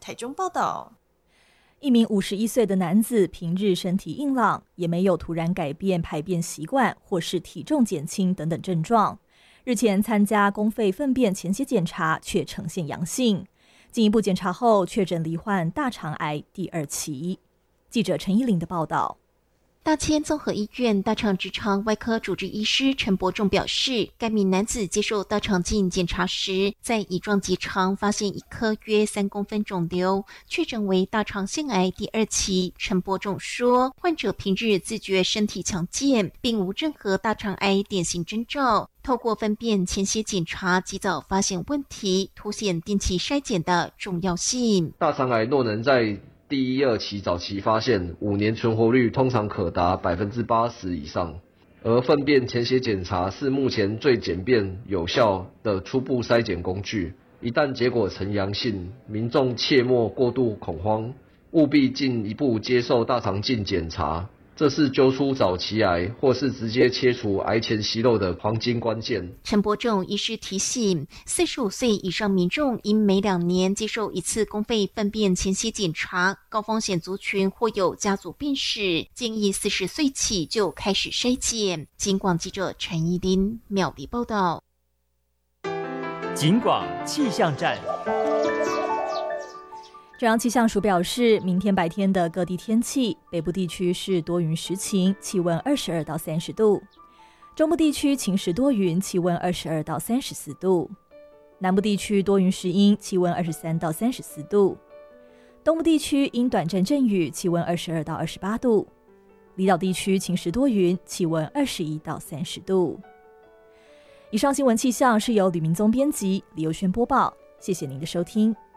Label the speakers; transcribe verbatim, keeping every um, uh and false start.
Speaker 1: 台中报道。
Speaker 2: 一名五十一岁的男子平日身体硬朗，也没有突然改变排便习惯或是体重减轻等等症状。日前参加公费粪便潜血检查，却呈现阳性，进一步检查后确诊罹患大肠癌第二期。记者陈依玲的报道。
Speaker 3: 大千综合医院大肠直肠外科主治医师陈伯仲表示，该名男子接受大肠镜检查时，在乙状结肠发现一颗约三公分肿瘤，确诊为大肠腺癌第二期。陈伯仲说，患者平日自觉身体强健，并无任何大肠癌典型征兆。透过粪便潜血检查，及早发现问题，凸显定期筛检的重要性。
Speaker 4: 大肠癌若能在第一、二期早期发现，五年存活率通常可达百分之八十以上。而粪便潜血检查是目前最简便有效的初步筛检工具。一旦结果呈阳性，民众切莫过度恐慌，务必进一步接受大肠镜检查。这是揪出早期癌或是直接切除癌前息肉的黄金关键。
Speaker 3: 陈伯仲医师提醒，四十五岁以上民众应每两年接受一次公费粪便潜血检查，高风险族群或有家族病史，建议四十岁起就开始筛检。警广记者陈依琳苗栗报道。
Speaker 5: 警广气象站。
Speaker 2: 中央气象署表示，明天白天的各地天气，北部地区是多云时晴，气温二十二到三十度；中部地区晴时多云，气温二十二到三十四度；南部地区多云时阴，气温二十三到三十四度；东部地区因短暂阵雨，气温二十二到二十八度；离岛地区晴时多云，气温二十一到三十度。以上新闻气象是由吕明宗编辑，李佑轩播报，谢谢您的收听。